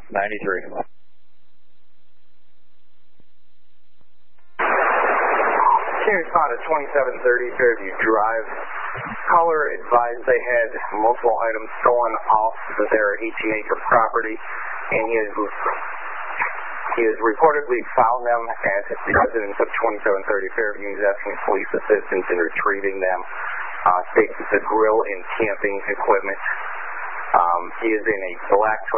93. Carrier spotted 2730 Fairview Drive. Caller advised they had multiple items stolen off their 18-acre property, and he has reportedly found them at the residence of 2730 Fairview. He's asking police assistance in retrieving them. States it's a grill and camping equipment. He is in a black